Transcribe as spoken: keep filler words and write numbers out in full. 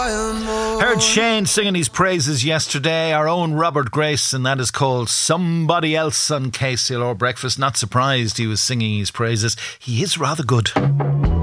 Heard Shane singing his praises yesterday, our own Robert Grace, and that is called Somebody Else on K C L R Breakfast. Not surprised he was singing his praises. He is rather good.